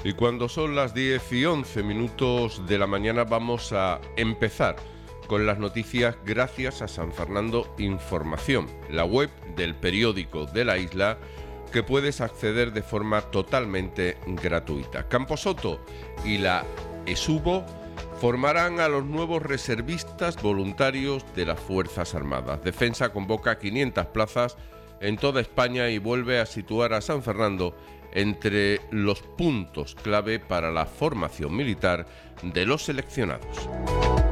Y cuando son las 10:11 de la mañana vamos a empezar con las noticias gracias a San Fernando Información, la web del periódico de la isla que puedes acceder de forma totalmente gratuita. Camposoto y la ESUBO formarán a los nuevos reservistas voluntarios de las Fuerzas Armadas. Defensa convoca 500 plazas en toda España y vuelve a situar a San Fernando entre los puntos clave para la formación militar de los seleccionados.